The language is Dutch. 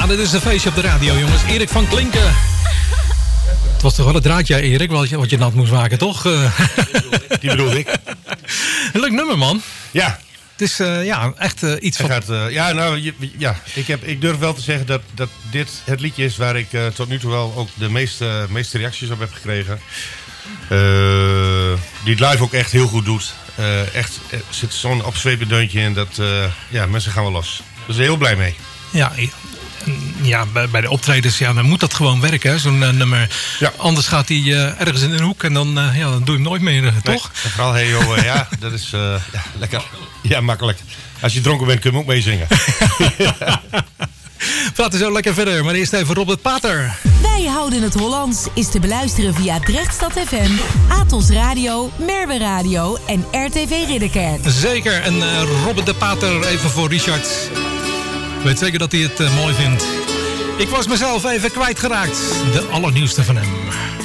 Ja, dit is een feestje op de radio, jongens. Erik van Klinken. Het was toch wel het draadje, Erik, wat je nat moest maken, toch? Die bedoel ik. Een leuk nummer, man. Ja. Het is echt iets van... Ik durf wel te zeggen dat dit het liedje is waar ik tot nu toe wel ook de meeste reacties op heb gekregen. Die het live ook echt heel goed doet. Echt, er zit zo'n opzwepend deuntje in dat mensen gaan wel los. Dus heel blij mee. Ja, bij de optredens, dan moet dat gewoon werken, hè, zo'n nummer. Ja. Anders gaat hij ergens in een hoek en dan doe je hem nooit meer, toch? Nee, vooral, dat is lekker. Ja, makkelijk. Als je dronken bent, kun je hem ook meezingen. We praten zo lekker verder, maar eerst even Robert Pater. Wij houden het Hollands is te beluisteren via Drechtstad FM, Atos Radio, Merwe Radio en RTV Ridderkerk. Zeker, en Robert de Pater even voor Richard. Ik weet zeker dat hij het mooi vindt. Ik was mezelf even kwijtgeraakt. De allernieuwste van hem.